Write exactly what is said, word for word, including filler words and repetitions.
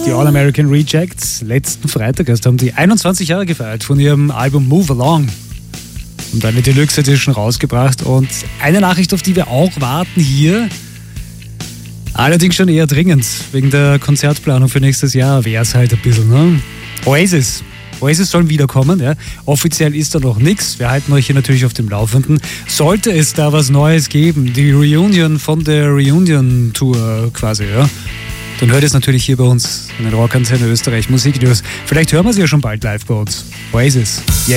Die All-American Rejects. Letzten Freitag erst haben die einundzwanzig Jahre gefeiert von ihrem Album Move Along. Und eine Deluxe Edition rausgebracht. Und eine Nachricht, auf die wir auch warten hier, allerdings schon eher dringend, wegen der Konzertplanung für nächstes Jahr wäre es halt ein bisschen, ne? Oasis. Oasis sollen wiederkommen, ja. Offiziell ist da noch nichts. Wir halten euch hier natürlich auf dem Laufenden. Sollte es da was Neues geben, die Reunion von der Reunion-Tour quasi, ja, dann hört es natürlich hier bei uns in den Rockantenne Österreich Musiknews. Vielleicht hören wir sie ja schon bald live bei uns. Oasis. Yeah.